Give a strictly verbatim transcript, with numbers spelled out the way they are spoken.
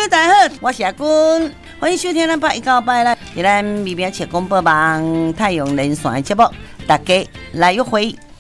朋友大家好，我是阿君，欢迎收听咱八一九八来，在咱微博切公播网太阳连线的节目，大家来约会。